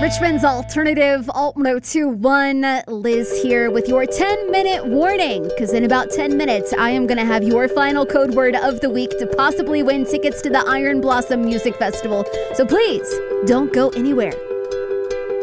Richmond's Alternative Alt 1021, Liz here with your 10-minute warning, because in about 10 minutes, I am going to have your final code word of the week to possibly win tickets to the Iron Blossom Music Festival. So please, don't go anywhere.